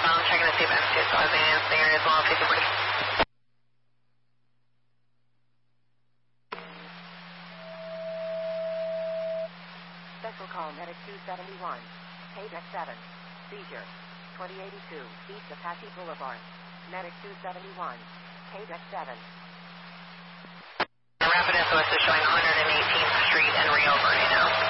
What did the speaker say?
I'm checking to see if M2 still has any in the area as well. If you could Special call Medic 271. Paydeck 7. Seizure. 2082 East Apache Boulevard. Medic 271. Paydeck 7. Rapid SOS is showing 118th Street and Rio Verde now.